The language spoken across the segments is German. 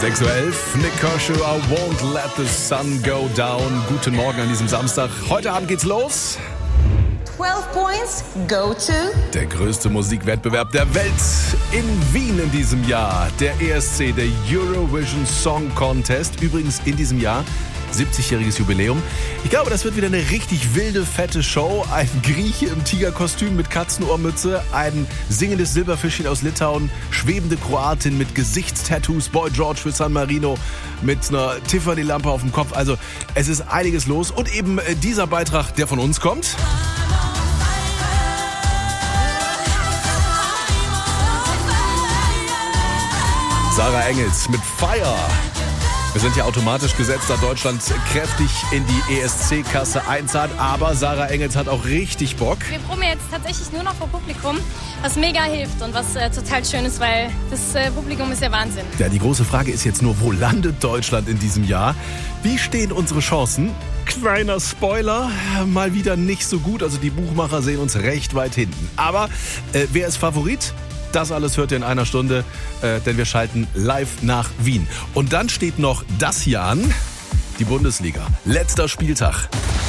6:11 Uhr, Nik Kershaw, I won't let the sun go down. Guten Morgen an diesem Samstag. Heute Abend geht's los. 12 points go to... Der größte Musikwettbewerb der Welt in Wien in diesem Jahr. Der ESC, der Eurovision Song Contest. Übrigens in diesem Jahr 70-jähriges Jubiläum. Ich glaube, das wird wieder eine richtig wilde, fette Show. Ein Grieche im Tigerkostüm mit Katzenohrmütze, ein singendes Silberfischchen aus Litauen, schwebende Kroatin mit Gesichtstattoos, Boy George für San Marino mit einer Tiffany-Lampe auf dem Kopf. Also es ist einiges los. Und eben dieser Beitrag, der von uns kommt. Sarah Engels mit Fire. Wir sind ja automatisch gesetzt, da Deutschland kräftig in die ESC-Kasse einzahlt. Aber Sarah Engels hat auch richtig Bock. Wir proben jetzt tatsächlich nur noch vor Publikum, was mega hilft und was total schön ist, weil das Publikum ist ja Wahnsinn. Ja, die große Frage ist jetzt nur, wo landet Deutschland in diesem Jahr? Wie stehen unsere Chancen? Kleiner Spoiler, mal wieder nicht so gut. Also die Buchmacher sehen uns recht weit hinten. Aber wer ist Favorit? Das alles hört ihr in einer Stunde, denn wir schalten live nach Wien. Und dann steht noch das hier an, die Bundesliga. Letzter Spieltag.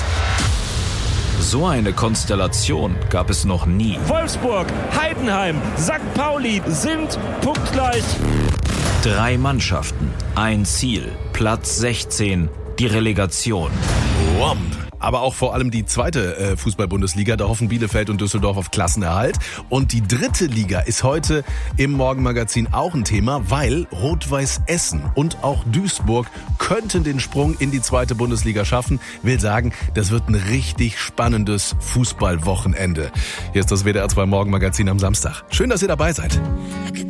So eine Konstellation gab es noch nie. Wolfsburg, Heidenheim, St. Pauli sind punktgleich. 3 Mannschaften, ein Ziel, Platz 16, die Relegation. Womp. Aber auch vor allem die zweite Fußball-Bundesliga, da hoffen Bielefeld und Düsseldorf auf Klassenerhalt. Und die dritte Liga ist heute im Morgenmagazin auch ein Thema, weil Rot-Weiß Essen und auch Duisburg könnten den Sprung in die zweite Bundesliga schaffen. Will sagen, das wird ein richtig spannendes Fußballwochenende. Hier ist das WDR 2 Morgenmagazin am Samstag. Schön, dass ihr dabei seid.